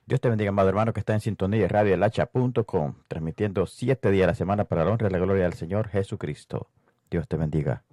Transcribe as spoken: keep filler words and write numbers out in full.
Dios te bendiga, amado hermano, que está en sintonía de radio el hacha punto com, transmitiendo siete días a la semana para la honra y la gloria del Señor Jesucristo. Dios te bendiga.